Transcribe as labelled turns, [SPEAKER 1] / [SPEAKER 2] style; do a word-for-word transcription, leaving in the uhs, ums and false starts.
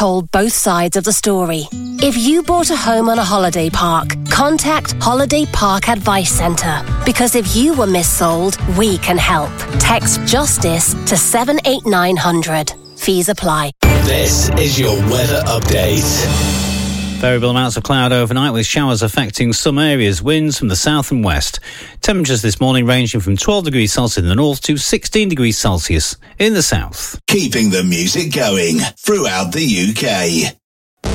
[SPEAKER 1] told both sides of the story. If you bought a home on a holiday park, contact Holiday Park Advice Centre. Because if you were missold, we can help. Text JUSTICE to seven eight nine hundred. Fees apply.
[SPEAKER 2] This is your weather update.
[SPEAKER 3] Variable amounts of cloud overnight with showers affecting some areas, winds from the south and west. Temperatures this morning ranging from twelve degrees Celsius in the north to sixteen degrees Celsius in the south.
[SPEAKER 2] Keeping the music going throughout the U K.